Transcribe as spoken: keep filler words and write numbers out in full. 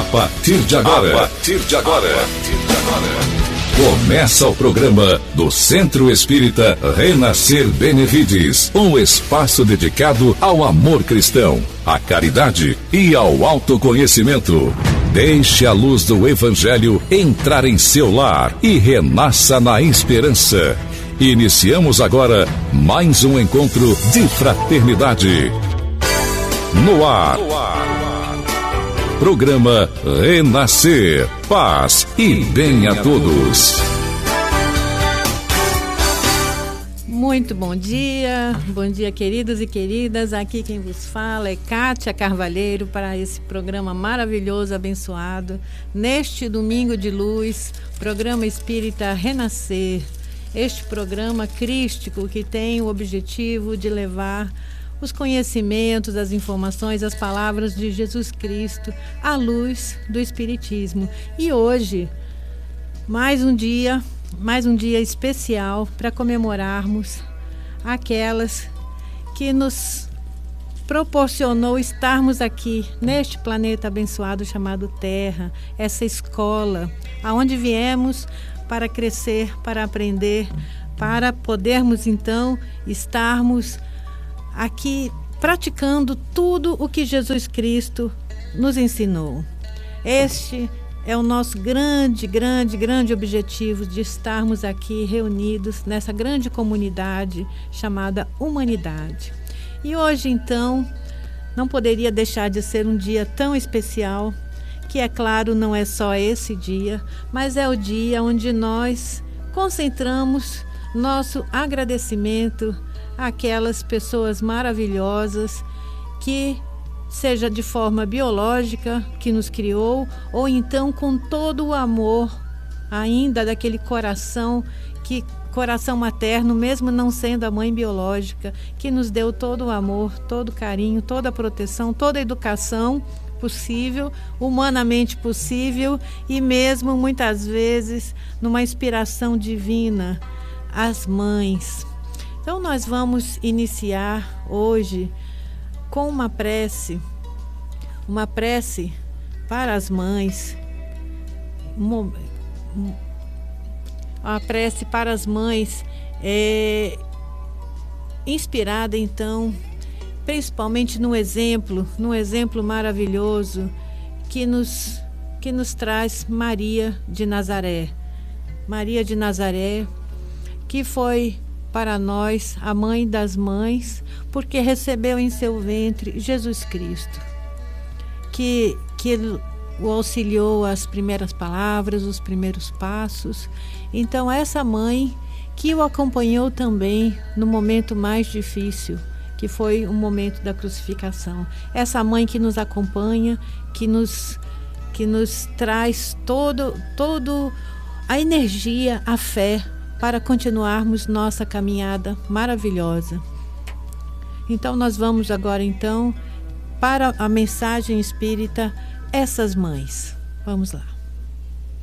partir de agora. A partir de agora. A partir de agora. Começa o programa do Centro Espírita Renascer Benevides, um espaço dedicado ao amor cristão, à caridade e ao autoconhecimento. Deixe a luz do Evangelho entrar em seu lar e renasça na esperança. Iniciamos agora mais um encontro de fraternidade. No ar. No ar. Programa Renascer. Paz e bem a todos. Muito bom dia, bom dia queridos e queridas, aqui quem vos fala é Kátia Carvalheiro para esse programa maravilhoso, abençoado, neste domingo de luz, programa Espírita Renascer, este programa crístico que tem o objetivo de levar os conhecimentos, as informações, as palavras de Jesus Cristo à luz do Espiritismo. E hoje, mais um dia... mais um dia especial para comemorarmos aquelas que nos proporcionou estarmos aqui neste planeta abençoado chamado Terra, essa escola, aonde viemos para crescer, para aprender, para podermos então estarmos aqui praticando tudo o que Jesus Cristo nos ensinou. Este é o nosso grande, grande, grande objetivo de estarmos aqui reunidos nessa grande comunidade chamada humanidade. E hoje, então, não poderia deixar de ser um dia tão especial, que é claro, não é só esse dia, mas é o dia onde nós concentramos nosso agradecimento àquelas pessoas maravilhosas que seja de forma biológica que nos criou, ou então com todo o amor ainda daquele coração, que coração materno, mesmo não sendo a mãe biológica, que nos deu todo o amor, todo o carinho, toda a proteção, toda a educação possível, humanamente possível, e mesmo muitas vezes numa inspiração divina, as mães. Então nós vamos iniciar hoje com uma prece, uma prece para as mães, uma, uma prece para as mães, é, inspirada então, principalmente no exemplo, no exemplo maravilhoso que nos, que nos traz Maria de Nazaré. Maria de Nazaré, que foi para nós a mãe das mães, porque recebeu em seu ventre Jesus Cristo, que, que o auxiliou as primeiras palavras, os primeiros passos. Então essa mãe que o acompanhou também no momento mais difícil, que foi o momento da crucificação. Essa mãe que nos acompanha, que nos, que nos traz todo, todo a energia, a fé, para continuarmos nossa caminhada maravilhosa. Então nós vamos agora então para a mensagem espírita Essas Mães. Vamos lá.